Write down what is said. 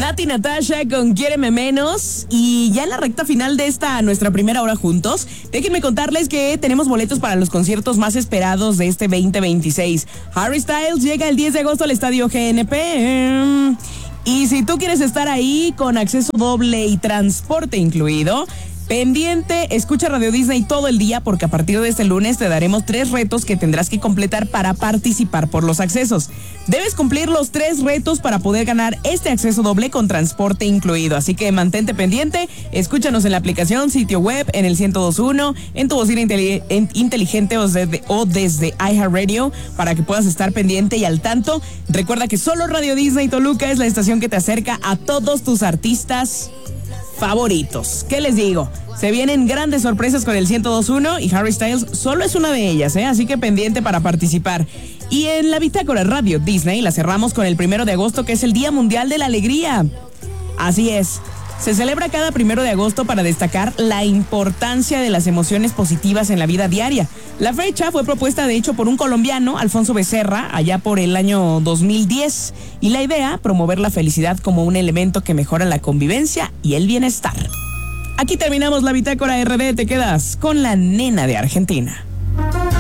Nati Natasha con Quiéreme Menos. Y ya en la recta final de esta nuestra primera hora juntos, déjenme contarles que tenemos boletos para los conciertos más esperados de este 2026. Harry Styles llega el 10 de agosto al Estadio GNP. Y si tú quieres estar ahí con acceso doble y transporte incluido, pendiente, escucha Radio Disney todo el día porque a partir de este lunes te daremos 3 retos que tendrás que completar para participar por los accesos. Debes cumplir los 3 retos para poder ganar este acceso doble con transporte incluido. Así que mantente pendiente, escúchanos en la aplicación, sitio web, en el 102.1, en tu bocina inteligente o desde iHeartRadio para que puedas estar pendiente y al tanto. Recuerda que solo Radio Disney Toluca es la estación que te acerca a todos tus artistas favoritos. ¿Qué les digo? Se vienen grandes sorpresas con el 102.1 y Harry Styles solo es una de ellas, así que pendiente para participar. Y en la bitácora Radio Disney la cerramos con el 1 de agosto, que es el Día Mundial de la Alegría. Así es. Se celebra cada 1 de agosto para destacar la importancia de las emociones positivas en la vida diaria. La fecha fue propuesta de hecho por un colombiano, Alfonso Becerra, allá por el año 2010. Y la idea, promover la felicidad como un elemento que mejora la convivencia y el bienestar. Aquí terminamos la bitácora RD, te quedas con la nena de Argentina.